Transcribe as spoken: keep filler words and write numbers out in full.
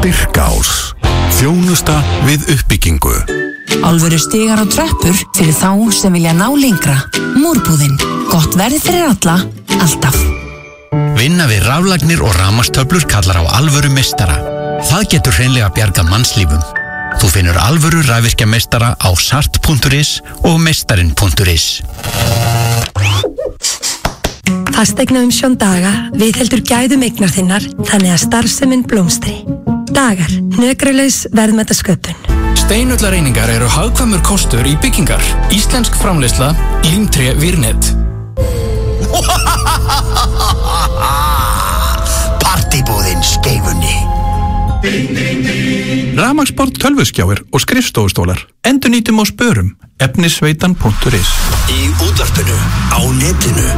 Styrkás. Þjónusta við uppbyggingu. Alvöru stigar og tröppur fyrir þá sem vilja ná lengra. Múrbúðin. Gott verð fyrir alla, alltaf. Vinna við raflagnir og rafmagnstöflur kallar á alvöru meistara. Það getur hreinlega bjargað mannslífum. Þú finnur alvöru rafvirkjameistara á sart punktur is og meistarinn punktur is. Fasteignaumsjón Daga viðheldur gæðum eignar þinnar þannig að starfsemin blómstri. Dagar, hnökralaus verðmætasköpun. Steinullareiningar eru hagkvæmur kostur í byggingar. Íslensk framleiðsla, Límtré Virnet. Partibúðin Skeifunni. Rafmagnsborð, tölvuskjáir og skrifstofustólar. Endurnýtum og spörum. efnisveitan punktur is. Í útvarpinu, á netinu.